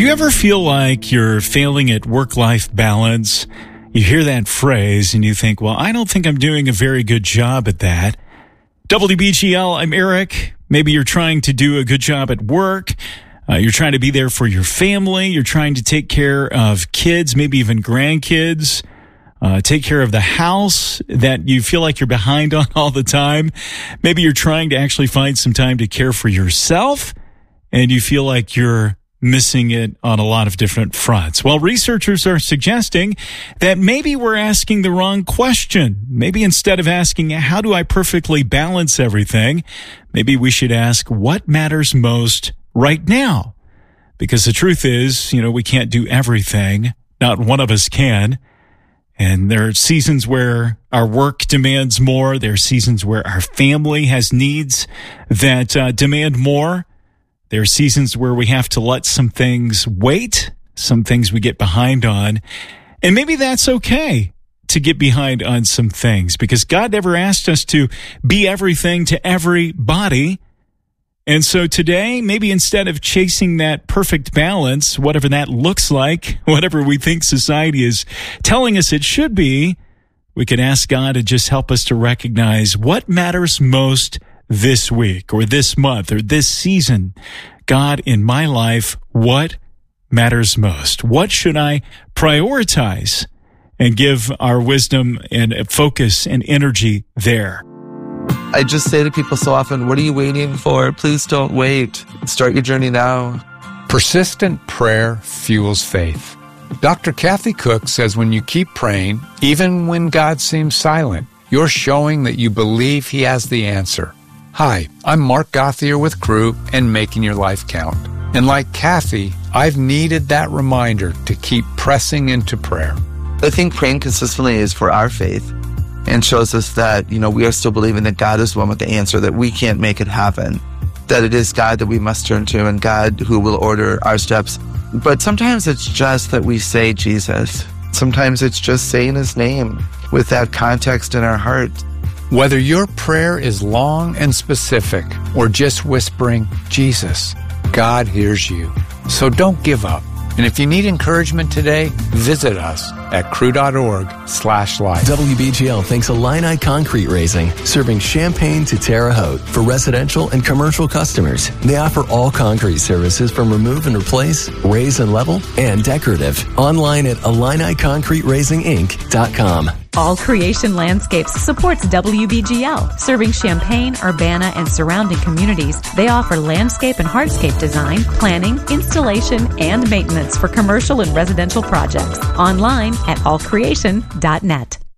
Do you ever feel like you're failing at work-life balance? You hear that phrase and you think, well, I don't think I'm doing a very good job at that. WBGL, I'm Eric. Maybe you're trying to do a good job at work. You're trying to be there for your family. You're trying to take care of kids, maybe even grandkids. Take care of the house that you feel like you're behind on all the time. Maybe you're trying to actually find some time to care for yourself, and you feel like you're missing it on a lot of different fronts. Well, researchers are suggesting that maybe we're asking the wrong question. Maybe instead of asking, how do I perfectly balance everything? Maybe we should ask, what matters most right now? Because the truth is, we can't do everything. Not one of us can. And there are seasons where our work demands more. There are seasons where our family has needs that demand more. There are seasons where we have to let some things wait, some things we get behind on. And maybe that's okay to get behind on some things, because God never asked us to be everything to everybody. And so today, maybe instead of chasing that perfect balance, whatever that looks like, whatever we think society is telling us it should be, we could ask God to just help us to recognize what matters most this week or this month or this season. God, in my life, what matters most? What should I prioritize? And give our wisdom and focus and energy there. I just say to people so often, what are you waiting for? Please don't wait. Start your journey now. Persistent prayer fuels faith. Dr. Kathy Cook says when you keep praying, even when God seems silent, you're showing that you believe He has the answer. Hi, I'm Mark Gauthier with Crew and Making Your Life Count. And like Kathy, I've needed that reminder to keep pressing into prayer. I think praying consistently is for our faith and shows us that, we are still believing that God is the one with the answer, that we can't make it happen, that it is God that we must turn to and God who will order our steps. But sometimes it's just that we say Jesus. Sometimes it's just saying His name with that context in our heart. Whether your prayer is long and specific or just whispering, Jesus, God hears you. So don't give up. And if you need encouragement today, visit us at crew.org/life. WBGL thanks Illini Concrete Raising, serving Champaign to Terre Haute for residential and commercial customers. They offer all concrete services from remove and replace, raise and level, and decorative. Online at IlliniConcreteRaisingInc.com. All Creation Landscapes supports WBGL, serving Champaign, Urbana, and surrounding communities. They offer landscape and hardscape design, planning, installation, and maintenance for commercial and residential projects. Online at allcreation.net.